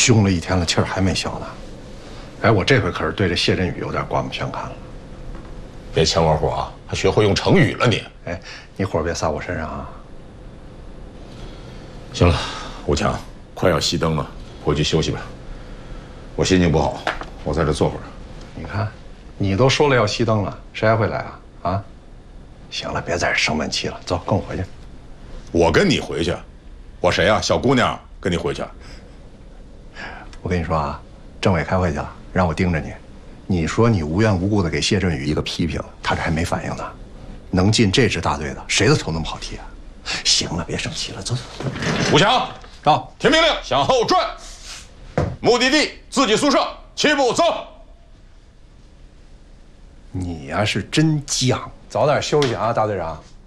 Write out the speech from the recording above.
凶了一天了，气儿还没消呢。哎，我这回可是对这谢振宇有点刮目相看了。 别欠我火啊，还学会用成语了你。 哎，你火别撒我身上啊！ 行了，武强，快要熄灯了，回去休息吧。我心情不好，我在这坐会儿。 你看，你都说了要熄灯了，谁还会来啊？啊？行了，别在这生闷气了，走，跟我回去。 我跟你回去？我谁呀？小姑娘，跟你回去？ 我跟你说啊，政委开会去了，让我盯着你。你说你无缘无故的给谢振宇一个批评，他这还没反应呢。能进这支大队的，谁的头那么好剃啊？行了，别生气了，走走。 武强， 到， 听命令，向后转。目的地自己宿舍，齐步走。 你呀是真犟，早点休息啊，大队长。